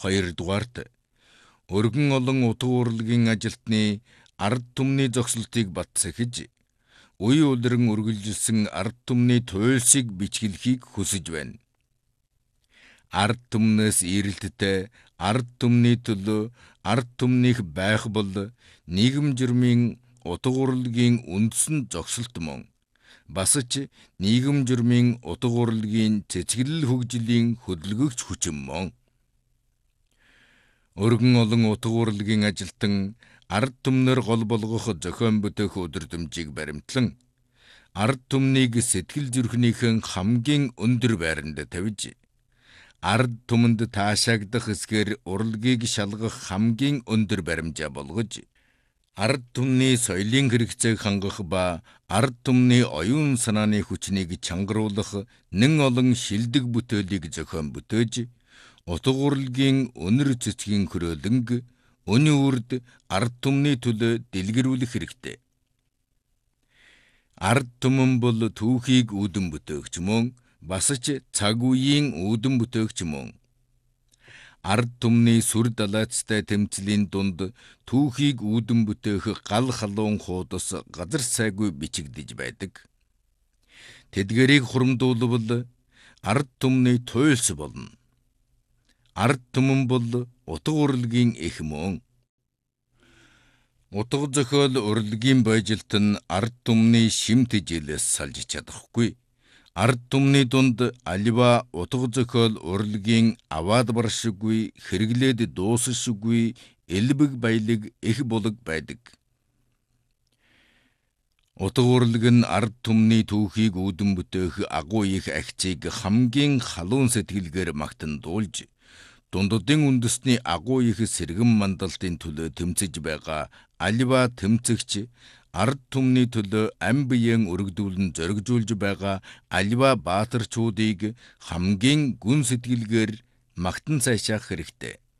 Хоёрдугаарт өргөн олон утга урлагийн ажилтны ард түмний зогсолтыг батсахиж, үе улиран үргэлжилсэн ард түмний туйлсыг бичгэлхийг хүсэж байна. Ард түмнээс эрэлттэй ард түмний төлөө ард түмнийх байх бол нийгэм журмын утга урлагийн үндсэн зогсолт мөн. Бас ч нийгэм журмын утга урлагийн цэцгэлэл хөгжлийн хөдөлгөгч хүчин мөн. Өргөн олон утга урлагийн ажилтан ард түмнэр гол болгох зохион бүтээх өдөрдөмжийг баримтлан, ард түмнийг сэтгэл зүрхнийхэн хамгийн өндөр байранд тавьж, ард түмэнд таашаагдах эсгээр урлагийг шалгах хамгийн өндөр баримжаа болгож, ард түмний соёлын хэрэгцээг хангах ба ард түмний оюун санааны хүчнийг чангаруулах нэн олон шилдэг бүтээлийг зохион бүтээж, утга урлагийн өнөр цэцгийн хөрөөлөнг өнөө үрд ард түмний төлөө дэлгэрүүлэх хэрэгтэй. Ард түмэн бол түүхийг үүдэн бүтээгч мөн, бас ч цаг үеийн үүдэн бүтээгч мөн. Ард түмний сүр далайцтай тэмцлийн дунд түүхийг үүдэн бүтээх гал халуун хуудас газар сайгүй бичигдэж байдаг. Тэдгэрийг хурамдуулбал ард түмний туйлс болно. Ард түмэн бол утга урлагийн эх мөн. Утга зохиол урлагийн байжилт нь ард түмний шимт жилээс салж чадахгүй. Ард түмний дунд аливаа утга зохиол урлагийн аваад баршиггүй, хэрэглээд дуусшгүй элбэг баялаг их булаг байдаг. Утга урлаг нь ард түмний түүхийг үүдэн бүтээх агуу их агцыг хамгийн халуун сэтгэлгээр магтан дуулж, дунддын үндэсний агуу их сэргэн мандалтын төлөө тэмцэж байгаа аливаа тэмцэгч, ард түмний төлөө ам биеэн өргөдүүлэн зоригжуулж байгаа аливаа баатарчуудыг хамгийн гүн сэтгэлгээр магтан сайшаах хэрэгтэй.